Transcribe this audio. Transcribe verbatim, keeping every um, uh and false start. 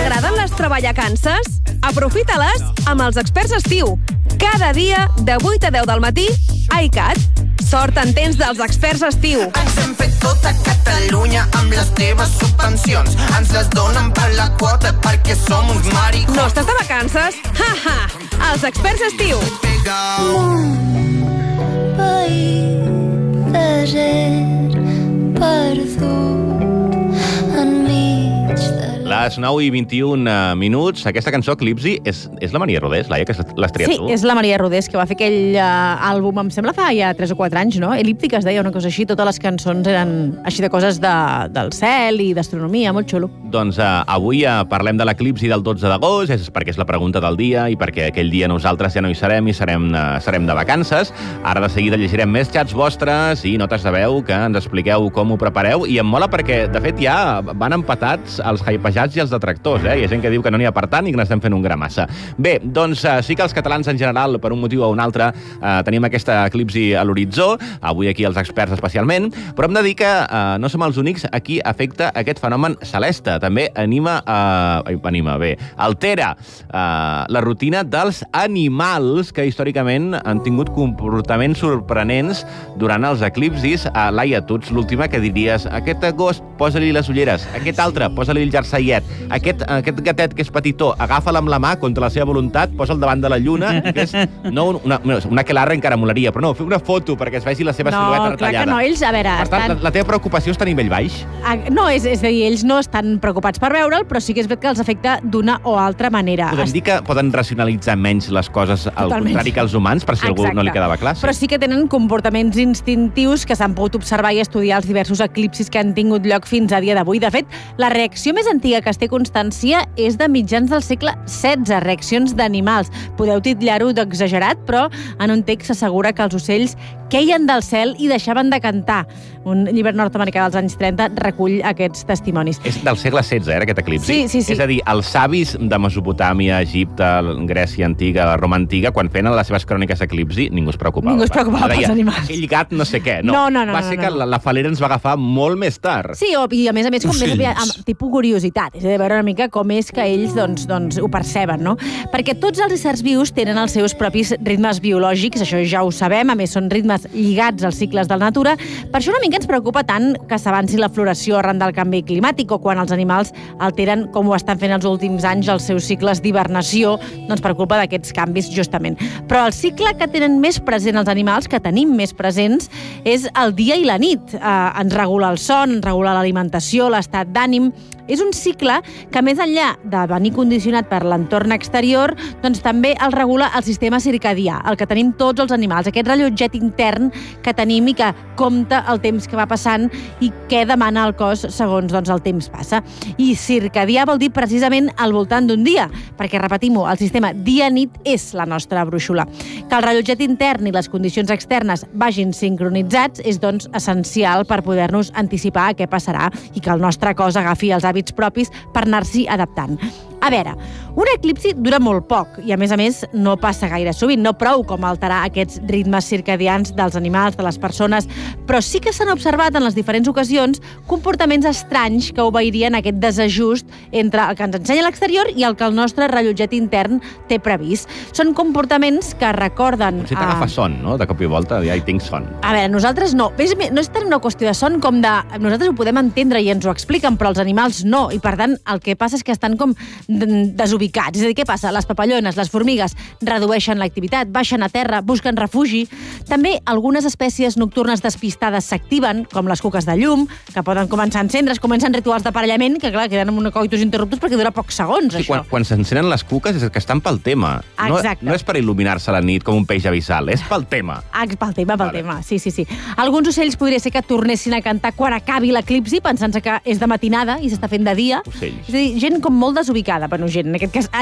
T'agraden les treballacances? Aprofita-les amb els experts estiu. Cada dia, de vuit a deu del matí, a iCat. Sort en tens dels experts estiu. Ens hem fet tota Catalunya amb les teves subvencions. Ens les donen per la quota perquè som uns maricons. No estàs de vacances? Ha, ha! Els experts estiu. País desert perdut enmig de... Les nou i vint-i-un minuts. Aquesta cançó, Eclipsi, és, és la Maria Rodés, Laia, que l'has triat Sí, tu? és la Maria Rodés, que va fer aquell uh, àlbum, em sembla fa ja tres o quatre anys, no? Elíptica es deia, una cosa així. Totes les cançons eren així de coses de, del cel i d'astronomia, molt xulo. Doncs uh, avui uh, parlem de l'eclipsi del dotze d'agost, és perquè és la pregunta del dia i perquè aquell dia nosaltres ja no hi serem i serem, uh, serem de vacances. Ara de seguida llegirem més xats vostres i notes de veu que ens expliqueu com ho prepareu. I em mola perquè, de fet, ja van empatats els hypejats i els detractors, eh? Hi ha gent que diu que no n'hi ha per tant i que n'estem fent un gra massa. Bé, doncs uh, sí que els catalans en general, per un motiu o un altre, uh, tenim aquesta eclipsi a l'horitzó, avui aquí els experts especialment, però hem de dir que uh, no som els únics a qui afecta aquest fenomen celeste. També anima, uh, anima bé, altera uh, la rutina dels animals que històricament han tingut comportaments sorprenents durant els eclipsis. Uh, Laia, tu ets l'última que diries aquest agost posa-li les ulleres, aquest altre posa-li el jerseiet, aquest, aquest gatet que és petitó, agafa-la amb la mà contra la seva voluntat, posa'l davant de la lluna, que és no, una, una aquelarre encara molaria, però no, fer una foto perquè es vegi la seva no, silueta retallada. No, clar que no, ells, a veure... Per tant, estan... la, la teva preocupació està a nivell baix? No, és, és a dir, ells no estan preocupats per veure'l, però sí que és veritat que els afecta d'una o altra manera. Podem dir que poden racionalitzar menys les coses al Totalment. contrari que els humans, per si Exacte. algú no li quedava clar. Però sí que tenen comportaments instintius que s'han pogut observar i estudiar els diversos eclipsis que han tingut lloc fins a dia d'avui. De fet, la reacció més antiga que es té constància és de mitjans del segle setze, reaccions d'animals. Podeu titllar-ho d'exagerat, però en un text s'assegura que els ocells queien del cel i deixaven de cantar. Un llibre nord-americà dels anys trenta recull aquests testimonis. És del segle setze, eh, aquest eclipsi? Sí, sí, sí. És a dir, els savis de Mesopotàmia, Egipte, Grècia antiga, Roma antiga, quan feien les seves cròniques d'eclipsi, ningú es preocupava. Ningú es preocupava Deia, pels animals. Aquell gat no sé què. No, No, no, no, va no, ser no, que no. la, la falera ens va agafar molt més tard. Sí, i a més a més, com més Ocells. aviat, amb tipus curiositat, és a dir, veure una mica com és que ells doncs, doncs, ho perceben, no? Perquè tots els éssers vius tenen els seus propis ritmes biològics, això ja ho sabem, a més són ritmes lligats als cicles de la natura. Per això una mica ens preocupa tant que s'avanci la floració arran del canvi climàtic o quan els animals alteren, com ho estan fent els últims anys, els seus cicles d'hibernació, doncs per culpa d'aquests canvis, justament. Però el cicle que tenen més present els animals, que tenim més presents, és el dia i la nit. Eh, ens regula el son, ens regula l'alimentació, l'estat d'ànim. És un cicle que, més enllà de venir condicionat per l'entorn exterior, doncs també el regula el sistema circadià, el que tenim tots els animals, aquest rellotget intern que tenim i que compta el temps que va passant i què demana el cos segons doncs, el temps passa. I circadià vol dir precisament al voltant d'un dia, perquè, repetim-ho, el sistema dia-nit és la nostra brúixola. Que el rellotget intern i les condicions externes vagin sincronitzats és, doncs, essencial per poder-nos anticipar a què passarà i que el nostre cos agafi els hàbits propis per anar-s'hi adaptant. A veure, un eclipsi dura molt poc i, a més a més, no passa gaire sovint, no prou com alterar aquests ritmes circadians dels animals, de les persones, però sí que s'han observat en les diferents ocasions comportaments estranys que obeirien aquest desajust entre el que ens ensenya l'exterior i el que el nostre rellotget intern té previst. Són comportaments que recorden... Si t'agafa son, no? De cop i volta, ja hi tinc son. A veure, nosaltres no. No és tant una qüestió de son com de... Nosaltres ho podem entendre i ens ho expliquen, però els animals no. I, per tant, el que passa és que estan com desubicats. És a dir, què passa? Les papallones, les formigues redueixen l'activitat, baixen a terra, busquen refugi. També algunes espècies nocturnes despistades s'activen, com les cuques de llum, que poden començar a encendre's, comencen rituals d'aparellament, que clar, queden amb una coitus interruptus perquè dura pocs segons, Sí, això. quan quan s'encenen les cuques és que estan pel tema. No, Exacte. no és per il·luminar-se a la nit com un peix abissal, és pel tema. Ah, pel tema, pel Vale. tema. Sí, sí, sí. Alguns ocells podria ser que tornessin a cantar quan acabi l'eclipsi, pensant-se que és de matinada i s'està fent de dia. Ocells. És a dir, gent com molt desubicada. Bueno, gent, en aquest cas,